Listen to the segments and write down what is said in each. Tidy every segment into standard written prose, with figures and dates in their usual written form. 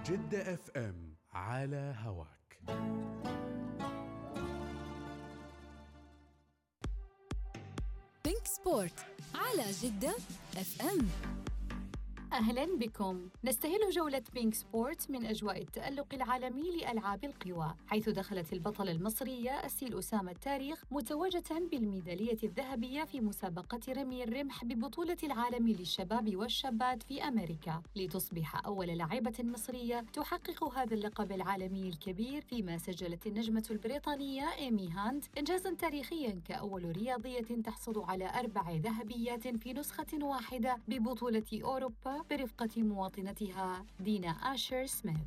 جدة اف ام على هواك. بينك سبورت على جدة اف ام. أهلاً بكم. نستهل جولة بينك سبورت من أجواء التألق العالمي لألعاب القوى، حيث دخلت البطلة المصرية أسيل أسامة التاريخ متوجة بالميدالية الذهبية في مسابقة رمي الرمح ببطولة العالم للشباب والشابات في أمريكا، لتصبح أول لاعبة مصرية تحقق هذا اللقب العالمي الكبير، فيما سجلت النجمة البريطانية إيمي هاند إنجازاً تاريخياً كأول رياضية تحصل على 4 ذهبيات في نسخة واحدة ببطولة أوروبا برفقة مواطنتها دينا آشر سميث.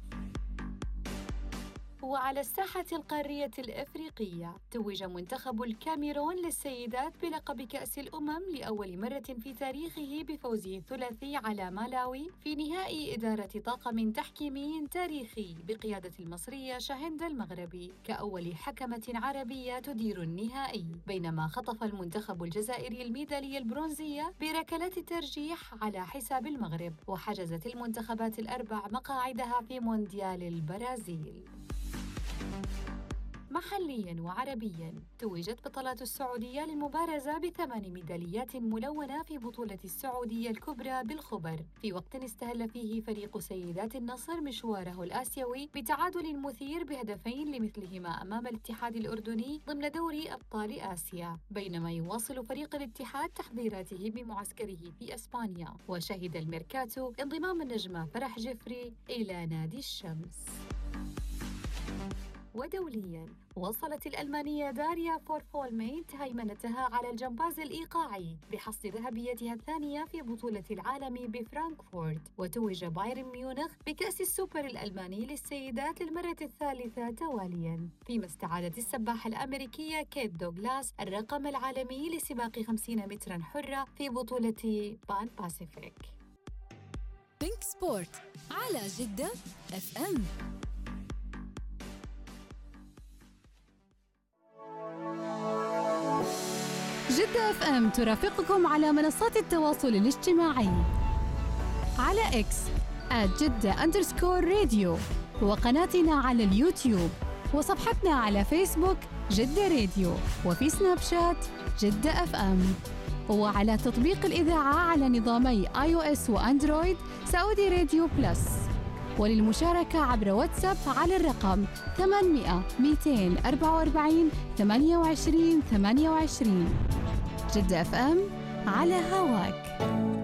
وعلى الساحة القارية الإفريقية، توج منتخب الكاميرون للسيدات بلقب كأس الأمم لأول مرة في تاريخه بفوزه الثلاثي على مالاوي في نهائي إدارة طاقم تحكيمي تاريخي بقيادة المصرية شاهندة المغربي كأول حكمة عربية تدير النهائي، بينما خطف المنتخب الجزائري الميدالية البرونزية بركلات الترجيح على حساب المغرب، وحجزت المنتخبات الأربع مقاعدها في مونديال البرازيل. محلياً وعربياً، توجت بطلات السعودية للمبارزة ب8 ميداليات ملونة في بطولة السعودية الكبرى بالخبر، في وقت استهل فيه فريق سيدات النصر مشواره الآسيوي بتعادل مثير بهدفين لمثلهما أمام الاتحاد الأردني ضمن دوري أبطال آسيا، بينما يواصل فريق الاتحاد تحضيراته بمعسكره في إسبانيا، وشهد الميركاتو انضمام النجمة فرح جفري إلى نادي الشمس. ودولياً، وصلت الألمانية داريا فورفولميت هيمنتها على الجمباز الإيقاعي بحصد ذهبيتها الثانية في بطولة العالم بفرانكفورت، وتوج بايرن ميونخ بكأس السوبر الألماني للسيدات للمرة الثالثة توالياً، فيما استعادت السباحة الأمريكية كيت دوغلاس الرقم العالمي لسباق 50 متراً حرة في بطولة بان باسيفيك. بينك سبورت على جدة اف ام. جدة اف ام ترافقكم على منصات التواصل الاجتماعي على اكس @جدة_راديو، وقناتنا على اليوتيوب، وصفحتنا على فيسبوك جدة راديو، وفي سناب شات جدة اف ام، وعلى تطبيق الإذاعة على نظامي iOS وأندرويد سعودي راديو بلس. وللمشاركة عبر واتساب على الرقم 800 244 28 28. جدة اف ام على هواك.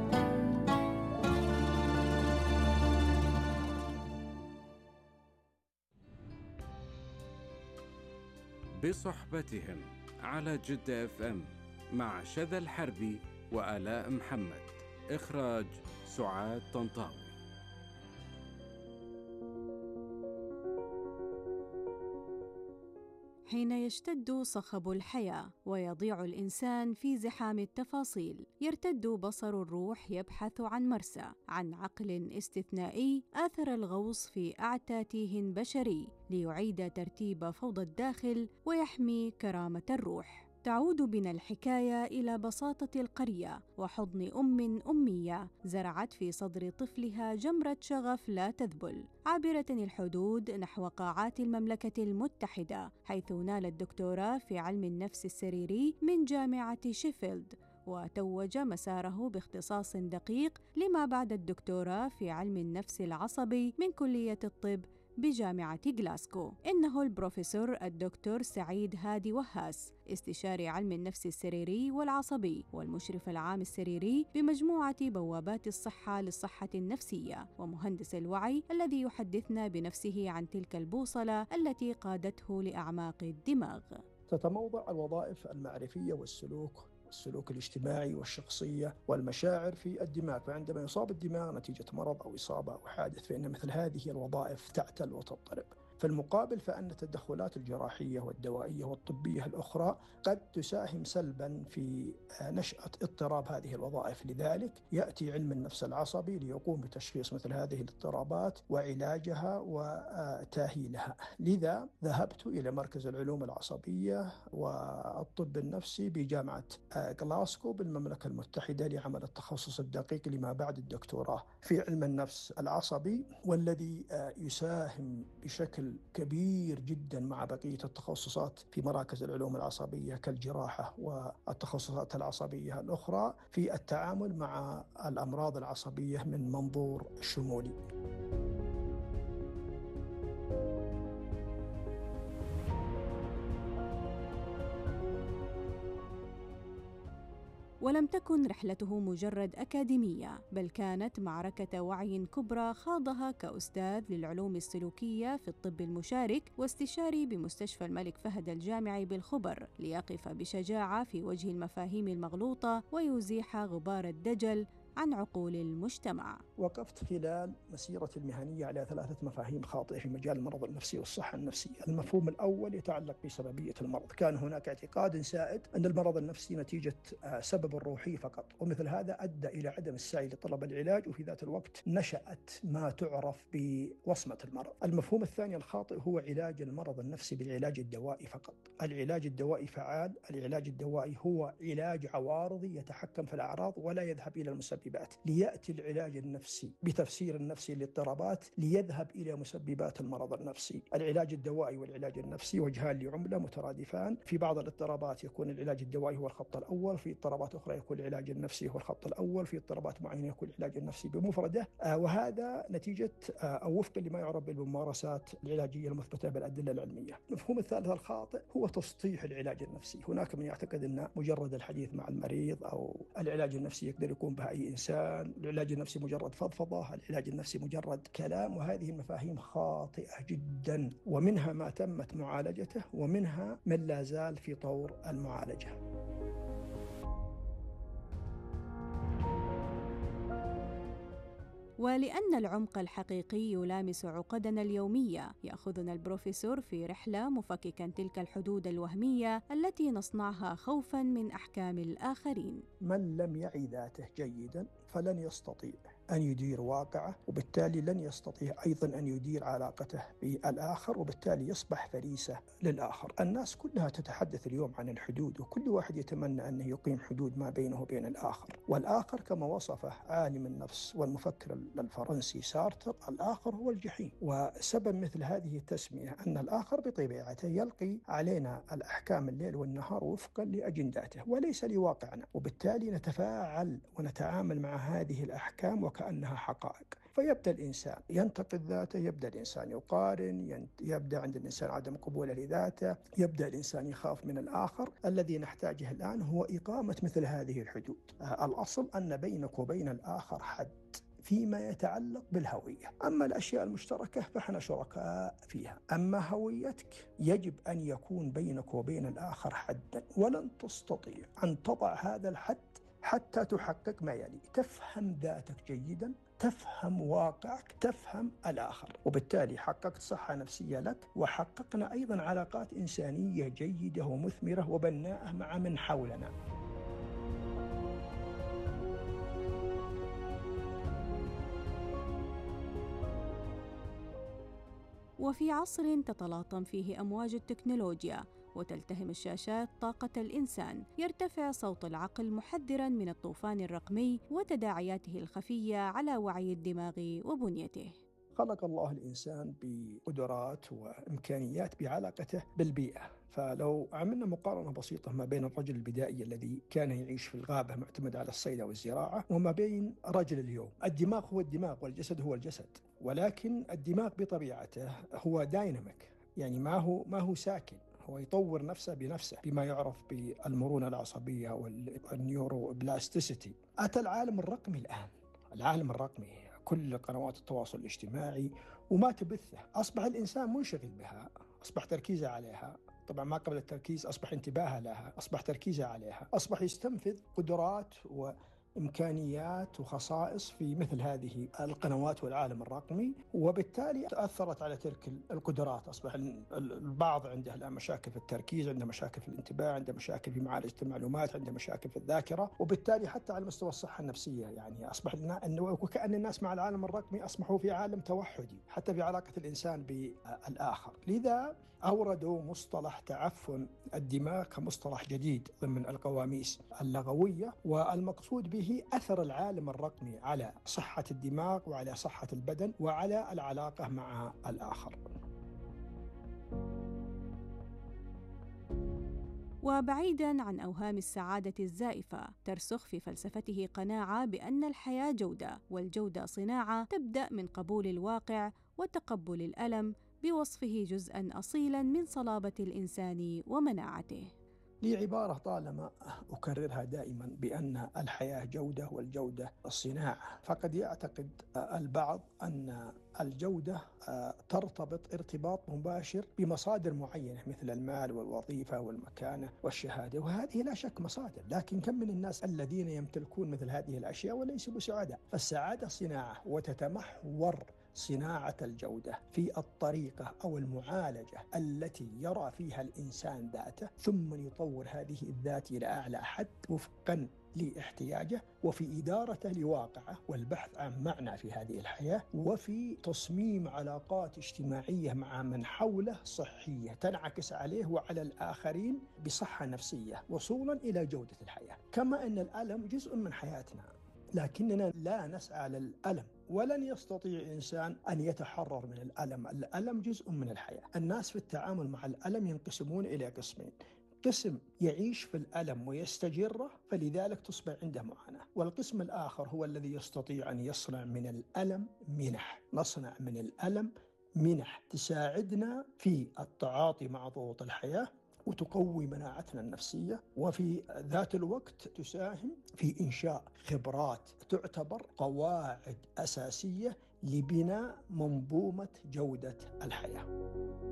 بصحبتهم على جدة اف ام مع شذى الحربي وآلاء محمد. إخراج سعاد طنطاوي. حين يشتد صخب الحياة ويضيع الإنسان في زحام التفاصيل، يرتد بصر الروح يبحث عن مرسى، عن عقل استثنائي آثر الغوص في أعتى تيه بشري ليعيد ترتيب فوضى الداخل ويحمي كرامة الروح. تعود بنا الحكاية إلى بساطة القرية وحضن أمية زرعت في صدر طفلها جمرة شغف لا تذبل، عابرة الحدود نحو قاعات المملكة المتحدة، حيث نال الدكتوراه في علم النفس السريري من جامعة شيفيلد، وتوج مساره باختصاص دقيق لما بعد الدكتوراه في علم النفس العصبي من كلية الطب بجامعة غلاسكو. إنه البروفيسور الدكتور سعيد هادي وهاس، استشاري علم النفس السريري والعصبي والمشرف العام السريري بمجموعة بوابات الصحة للصحة النفسية، ومهندس الوعي الذي يحدثنا بنفسه عن تلك البوصلة التي قادته لأعماق الدماغ. تتموضع الوظائف المعرفية والسلوك الاجتماعي والشخصية والمشاعر في الدماغ، فعندما يصاب الدماغ نتيجة مرض أو إصابة أو حادث فإن مثل هذه الوظائف تعتل وتضطرب. في المقابل فإن التدخلات الجراحية والدوائية والطبية الأخرى قد تساهم سلبا في نشأة اضطراب هذه الوظائف. لذلك يأتي علم النفس العصبي ليقوم بتشخيص مثل هذه الاضطرابات وعلاجها وتأهيلها. لذا ذهبت إلى مركز العلوم العصبية والطب النفسي بجامعة غلاسكو بالمملكة المتحدة لعمل التخصص الدقيق لما بعد الدكتوراه في علم النفس العصبي، والذي يساهم بشكل كبير جدا مع بقية التخصصات في مراكز العلوم العصبية كالجراحة والتخصصات العصبية الأخرى في التعامل مع الأمراض العصبية من منظور شمولي. ولم تكن رحلته مجرد أكاديمية، بل كانت معركة وعي كبرى خاضها كأستاذ للعلوم السلوكية في الطب المشارك واستشاري بمستشفى الملك فهد الجامعي بالخبر، ليقف بشجاعة في وجه المفاهيم المغلوطة ويزيح غبار الدجل عن عقول المجتمع. وقفت خلال مسيرتي المهنية على 3 مفاهيم خاطئة في مجال المرض النفسي والصحة النفسية. المفهوم الأول يتعلق بسببية المرض. كان هناك اعتقاد سائد أن المرض النفسي نتيجة سبب روحي فقط، ومثل هذا أدى إلى عدم السعي لطلب العلاج، وفي ذات الوقت نشأت ما تعرف بوصمة المرض. المفهوم الثاني الخاطئ هو علاج المرض النفسي بالعلاج الدوائي فقط. العلاج الدوائي فعال، العلاج الدوائي هو علاج عوارضي يتحكم في الأعراض ولا يذهب إلى المسببات. ليأتي العلاج النفسي بتفسير النفسي للاضطرابات ليذهب إلى مسببات المرض النفسي. العلاج الدوائي والعلاج النفسي وجهان لعملة مترادفان. في بعض الاضطرابات يكون العلاج الدوائي هو الخط الأول، في اضطرابات أخرى يكون العلاج النفسي هو الخط الأول، في اضطرابات معينة يكون العلاج النفسي بمفرده، وهذا نتيجة أو وفقا لما يعرف بالممارسات العلاجية المثبتة بالأدلة العلمية. المفهوم الثالث الخاطئ هو تسطيح العلاج النفسي. هناك من يعتقد أن مجرد الحديث مع المريض أو العلاج النفسي يقدر يكون به أي إنسان، العلاج النفسي مجرد فضفضة، العلاج النفسي مجرد كلام، وهذه المفاهيم خاطئة جدا، ومنها ما تمت معالجته ومنها من لا زال في طور المعالجة. ولأن العمق الحقيقي يلامس عقدنا اليومية، يأخذنا البروفيسور في رحلة مفككا تلك الحدود الوهمية التي نصنعها خوفا من أحكام الآخرين. من لم يعي ذاته جيدا فلن يستطيع أن يدير واقعه، وبالتالي لن يستطيع أيضا أن يدير علاقته بالآخر، وبالتالي يصبح فريسة للآخر. الناس كلها تتحدث اليوم عن الحدود، وكل واحد يتمنى أن يقيم حدود ما بينه وبين الآخر. والآخر كما وصفه عالم النفس والمفكر الفرنسي سارتر، الآخر هو الجحيم. وسبب مثل هذه التسمية أن الآخر بطبيعته يلقي علينا الأحكام الليل والنهار وفقا لأجنداته وليس لواقعنا، وبالتالي نتفاعل ونتعامل مع هذه الأحكام وكأنها حقائق. فيبدأ الإنسان ينتقد ذاته، يبدأ الإنسان يقارن، يبدأ عند الإنسان عدم قبوله لذاته، يبدأ الإنسان يخاف من الآخر. الذي نحتاجه الآن هو إقامة مثل هذه الحدود. الأصل أن بينك وبين الآخر حد فيما يتعلق بالهوية. أما الأشياء المشتركة فإحنا شركاء فيها. أما هويتك يجب أن يكون بينك وبين الآخر حدا، ولن تستطيع أن تضع هذا الحد حتى تحقق ما يلي: تفهم ذاتك جيدا، تفهم واقعك، تفهم الآخر، وبالتالي حققت صحة نفسية لك، وحققنا أيضا علاقات إنسانية جيدة ومثمرة وبناءة مع من حولنا. وفي عصر تتلاطم فيه أمواج التكنولوجيا وتلتهم الشاشات طاقة الإنسان، يرتفع صوت العقل محذراً من الطوفان الرقمي وتداعياته الخفية على وعي الدماغ وبنيته. خلق الله الإنسان بقدرات وإمكانيات بعلاقته بالبيئة. فلو عملنا مقارنة بسيطة ما بين الرجل البدائي الذي كان يعيش في الغابة معتمد على الصيد والزراعة وما بين رجل اليوم، الدماغ هو الدماغ والجسد هو الجسد، ولكن الدماغ بطبيعته هو دايناميك، يعني ما هو ساكن، هو يطور نفسه بنفسه بما يعرف بالمرونة العصبية والنيوروبلاستيسيتي. أتى العالم الرقمي الآن، العالم الرقمي كل قنوات التواصل الاجتماعي وما تبثه، أصبح الإنسان منشغل بها، أصبح تركيزه عليها. طبعا ما قبل التركيز أصبح انتباهه لها، أصبح تركيزه عليها، أصبح يستنفذ قدرات إمكانيات وخصائص في مثل هذه القنوات والعالم الرقمي، وبالتالي أثرت على تلك القدرات. أصبح البعض عنده الآن مشاكل في التركيز، عنده مشاكل في الانتباه، عنده مشاكل في معالجة المعلومات، عنده مشاكل في الذاكرة، وبالتالي حتى على مستوى الصحة النفسية يعني أصبح وكأن الناس مع العالم الرقمي أصبحوا في عالم توحدي حتى في علاقة الإنسان بالآخر. لذا أوردوا مصطلح تعفن الدماغ كمصطلح جديد ضمن القواميس اللغوية، والمقصود به أثر العالم الرقمي على صحة الدماغ وعلى صحة البدن وعلى العلاقة مع الآخر. وبعيداً عن أوهام السعادة الزائفة، ترسخ في فلسفته قناعة بأن الحياة جودة، والجودة صناعة تبدأ من قبول الواقع وتقبل الألم بوصفه جزءاً أصيلاً من صلابة الإنسان ومناعته. لي عبارة طالما أكررها دائما بأن الحياة جودة والجودة الصناعة، فقد يعتقد البعض أن الجودة ترتبط ارتباط مباشر بمصادر معينة مثل المال والوظيفة والمكانة والشهادة، وهذه لا شك مصادر، لكن كم من الناس الذين يمتلكون مثل هذه الأشياء وليسوا بسعداء؟ فالسعادة صناعة، وتتمحور صناعة الجودة في الطريقة أو المعالجة التي يرى فيها الإنسان ذاته، ثم يطور هذه الذات إلى أعلى حد وفقاً لاحتياجه، وفي إدارته لواقعه، والبحث عن معنى في هذه الحياة، وفي تصميم علاقات اجتماعية مع من حوله صحية تنعكس عليه وعلى الآخرين بصحة نفسية، وصولاً إلى جودة الحياة. كما أن الألم جزء من حياتنا، لكننا لا نسعى للألم، ولن يستطيع إنسان أن يتحرر من الألم. الألم جزء من الحياة. الناس في التعامل مع الألم ينقسمون إلى قسمين: قسم يعيش في الألم ويستجره فلذلك تصبح عنده معاناة، والقسم الآخر هو الذي يستطيع أن يصنع من الألم منح. نصنع من الألم منح تساعدنا في التعاطي مع ضغوط الحياة وتقوي مناعتنا النفسية، وفي ذات الوقت تساهم في إنشاء خبرات تعتبر قواعد أساسية لبناء منظومة جودة الحياة.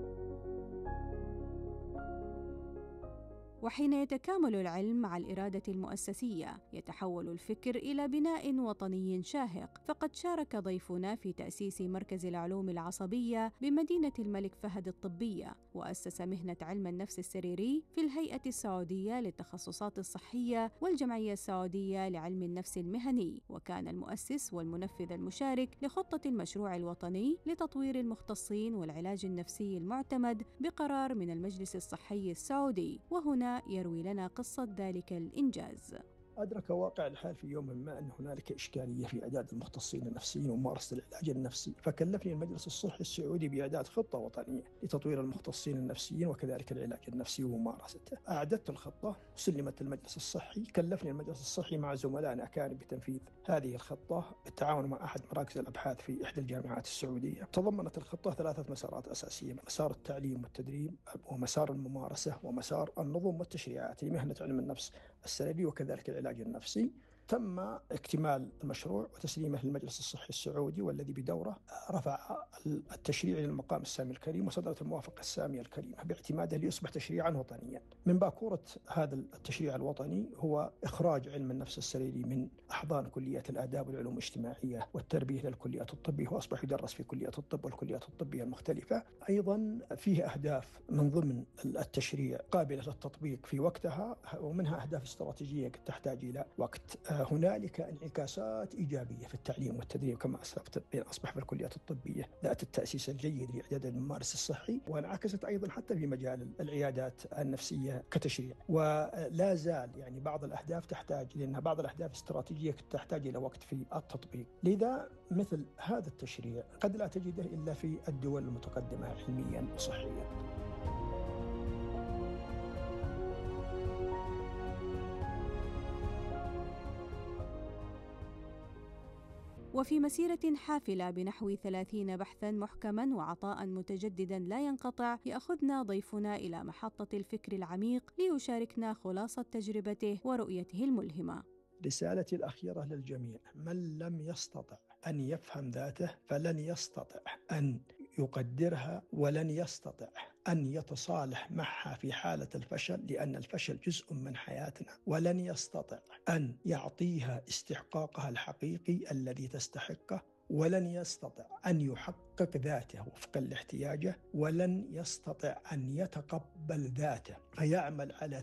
وحين يتكامل العلم مع الإرادة المؤسسية، يتحول الفكر إلى بناء وطني شاهق. فقد شارك ضيفنا في تأسيس مركز العلوم العصبية بمدينة الملك فهد الطبية، وأسس مهنة علم النفس السريري في الهيئة السعودية للتخصصات الصحية والجمعية السعودية لعلم النفس المهني، وكان المؤسس والمنفذ المشارك لخطة المشروع الوطني لتطوير المختصين والعلاج النفسي المعتمد بقرار من المجلس الصحي السعودي. وهنا يروي لنا قصة ذلك الإنجاز. أدرك واقع الحال في يوم ما أن هنالك إشكالية في إعداد المختصين النفسيين وممارسة العلاج النفسي، فكلفني المجلس الصحي السعودي بإعداد خطة وطنية لتطوير المختصين النفسيين وكذلك العلاج النفسي وممارسته. أعددت الخطة، سلمت المجلس الصحي، كلفني المجلس الصحي مع زملائنا أكارم بتنفيذ هذه الخطة بالتعاون مع أحد مراكز الأبحاث في إحدى الجامعات السعودية. تضمنت الخطة 3 مسارات أساسية: مسار التعليم والتدريب، ومسار الممارسة، ومسار النظم والتشريعات لمهنة علم النفس السريري وكذلك العلاج النفسي. تم اكتمال المشروع وتسليمه للمجلس الصحي السعودي، والذي بدوره رفع التشريع للمقام السامي الكريم، وصدرت الموافقة السامية الكريمة باعتماده ليصبح تشريعا وطنيا. من باكورة هذا التشريع الوطني هو إخراج علم النفس السريري من أحضان كليات الآداب والعلوم الاجتماعية والتربية للكليات الطبية، وأصبح يدرس في كليات الطب والكليات الطبية المختلفة. أيضا فيه أهداف من ضمن التشريع قابلة للتطبيق في وقتها، ومنها أهداف استراتيجية قد تحتاج إلى وقت. هنالك انعكاسات إيجابية في التعليم والتدريب كما أسلفت، بين أصبح في الكليات الطبية ذات التأسيس الجيد لإعداد الممارس الصحي، وانعكست أيضا حتى في مجال العيادات النفسية كتشريع. ولا زال يعني بعض الأهداف تحتاج، لأن بعض الأهداف الاستراتيجية تحتاج إلى وقت في التطبيق. لذا مثل هذا التشريع قد لا تجده إلا في الدول المتقدمة علميا وصحيا. وفي مسيرة حافلة بنحو 30 بحثاً محكماً وعطاء متجدداً لا ينقطع، يأخذنا ضيفنا إلى محطة الفكر العميق ليشاركنا خلاصة تجربته ورؤيته الملهمة. رسالتي الأخيرة للجميع: من لم يستطع أن يفهم ذاته فلن يستطع أن يقدرها ولن يستطع أن يتصالح معها في حالة الفشل، لأن الفشل جزء من حياتنا، ولن يستطع أن يعطيها استحقاقها الحقيقي الذي تستحقه، ولن يستطع أن يحقق ذاته وفقا لاحتياجه، ولن يستطع أن يتقبل ذاته، فيعمل على